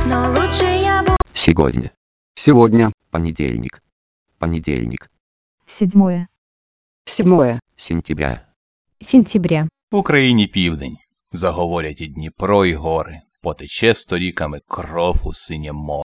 но лучше я буду. Сегодня. Сегодня. Понедельник. Понедельник. 7 Сентября. сентября. В Україні південь. Заговорять і Дніпро, і гори. Потече сторіками кров у синє море.